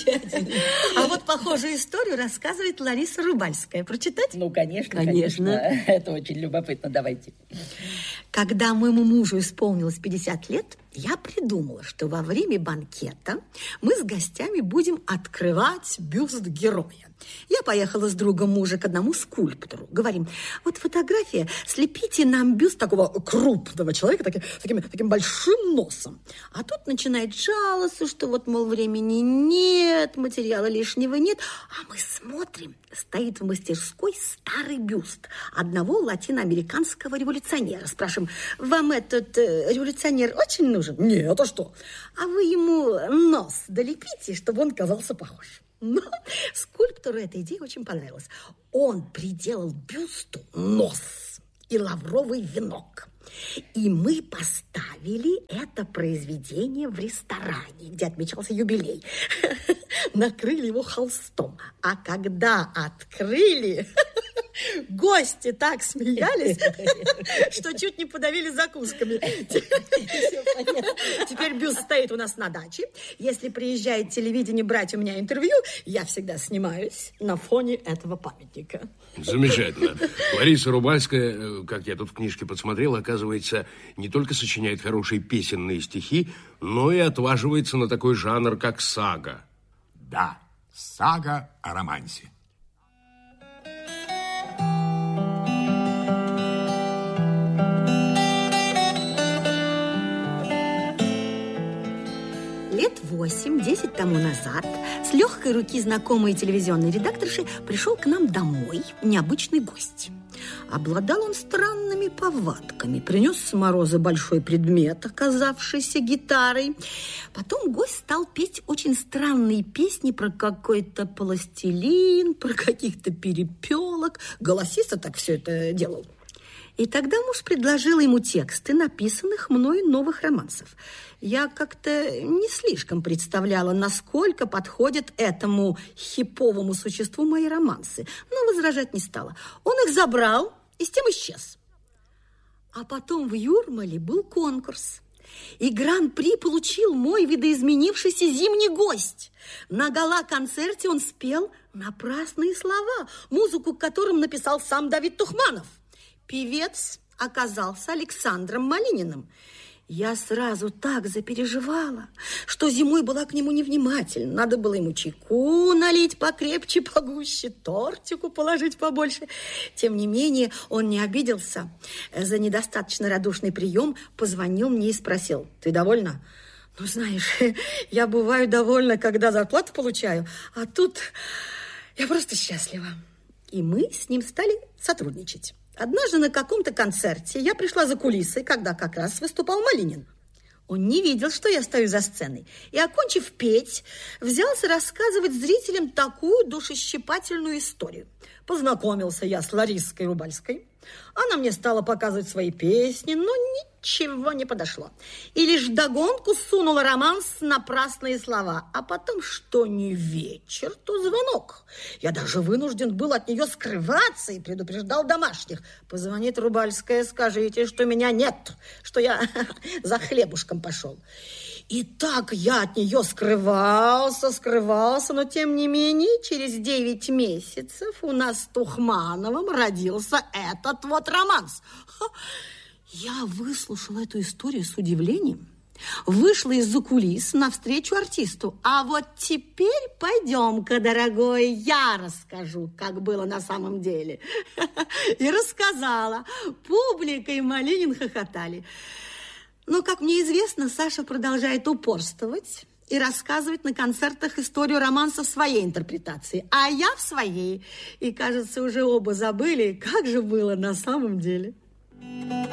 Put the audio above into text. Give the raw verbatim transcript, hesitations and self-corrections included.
Замечательно. А вот похожую историю рассказывает Лариса Рубальская. Прочитать? Ну, конечно, конечно. конечно. Это очень любопытно. Давайте. Когда моему мужу исполнилось пятьдесят лет, я придумала, что во время банкета мы с гостями будем открывать бюст героя. Я поехала с другом мужа к одному скульптору. Говорим, вот фотография, слепите нам бюст такого крупного человека, таким, таким, таким большим носом. А тут начинает жаловаться, что вот, мол, времени нет, материала лишнего нет. А мы смотрим, стоит в мастерской старый бюст одного латиноамериканского революционера. Спрашиваем, вам этот э, революционер очень нужен? Нет, а что? А вы ему нос долепите, чтобы он казался похож. Но скульптору эта идея очень понравилась. Он приделал бюсту нос и лавровый венок. И мы поставили это произведение в ресторане, где отмечался юбилей. Накрыли его холстом. А когда открыли, гости так смеялись, что чуть не подавили закусками. Теперь бюст стоит у нас на даче. Если приезжает телевидение брать у меня интервью, я всегда снимаюсь на фоне этого памятника. Замечательно. Лариса Рубальская, как я тут в книжке подсмотрел, оказывается, не только сочиняет хорошие песенные стихи, но и отваживается на такой жанр, как сага. Да, сага о романсе. Лет восемь-десять тому назад с легкой руки знакомой телевизионной редакторши пришел к нам домой необычный гость. Обладал он странными повадками. Принес с мороза большой предмет, оказавшийся гитарой. Потом гость стал петь очень странные песни про какой-то пластилин, про каких-то перепелок. Голосисто так все это делал. И тогда муж предложил ему тексты написанных мной новых романсов. Я как-то не слишком представляла, насколько подходят этому хиповому существу мои романсы, но возражать не стала. Он их забрал и с тем исчез. А потом в Юрмале был конкурс, и гран-при получил мой видоизменившийся зимний гость. На гала-концерте он спел «Напрасные слова», музыку к которым написал сам Давид Тухманов. Певец оказался Александром Малининым. Я сразу так запереживала, что зимой была к нему невнимательна. Надо было ему чайку налить покрепче, погуще, тортику положить побольше. Тем не менее, он не обиделся. За недостаточно радушный прием позвонил мне и спросил: «Ты довольна?» «Ну, знаешь, я бываю довольна, когда зарплату получаю, а тут я просто счастлива». И мы с ним стали сотрудничать. Однажды на каком-то концерте я пришла за кулисы, когда как раз выступал Малинин. Он не видел, что я стою за сценой, и, окончив петь, взялся рассказывать зрителям такую душещипательную историю. Познакомился я с Ларисой Рубальской. Она мне стала показывать свои песни, но ничего не подошло. И лишь вдогонку сунула романс «Напрасные слова». А потом, что не вечер, то звонок. Я даже вынужден был от нее скрываться и предупреждал домашних. Позвонит Рубальская, скажите, что меня нет, что я за хлебушком пошел. И так я от нее скрывался, скрывался, но тем не менее через девять месяцев у нас с Тухмановым родился этот вот романс. Я выслушала эту историю с удивлением, вышла из-за кулис навстречу артисту. А вот теперь пойдем-ка, дорогой, я расскажу, как было на самом деле. И рассказала. Публика и Малинин хохотали. Но, как мне известно, Саша продолжает упорствовать и рассказывать на концертах историю романса в своей интерпретации, а я в своей. И, кажется, уже оба забыли, как же было на самом деле.